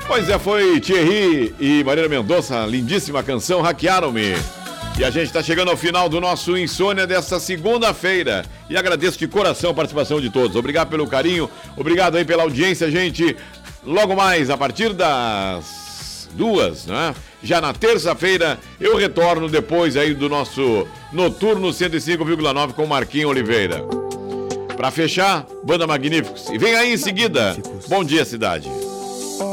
Pois é, foi Thierry e Marília Mendonça, lindíssima canção, Hackearam-me. E a gente está chegando ao final do nosso Insônia desta segunda-feira. E agradeço de coração a participação de todos. Obrigado pelo carinho, obrigado aí pela audiência, gente. Logo mais, a partir das 2, né? Já na terça-feira, eu retorno depois aí do nosso Noturno 105,9 com Marquinhos Oliveira. Para fechar, Banda Magníficos. E vem aí em seguida, Bom Dia Cidade.